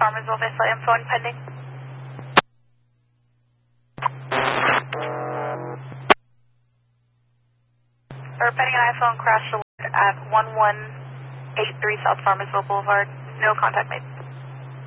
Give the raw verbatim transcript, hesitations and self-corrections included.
Farmersville, Vista info and pending. Or pending an iPhone crash at one one eight three South Farmersville Boulevard. No contact made.